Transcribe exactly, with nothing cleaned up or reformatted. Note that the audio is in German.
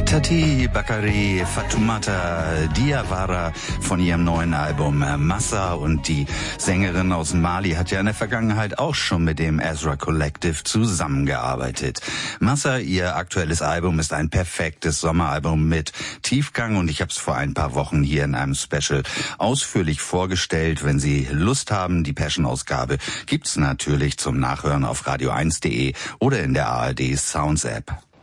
Tati Bakari Fatoumata Diawara von ihrem neuen Album Massa, und die Sängerin aus Mali hat ja in der Vergangenheit auch schon mit dem Ezra Collective zusammengearbeitet. Massa, ihr aktuelles Album, ist ein perfektes Sommeralbum mit Tiefgang, und ich habe es vor ein paar Wochen hier in einem Special ausführlich vorgestellt. Wenn Sie Lust haben, die Passion-Ausgabe gibt's natürlich zum Nachhören auf radio eins punkt de oder in der A R D Sounds App.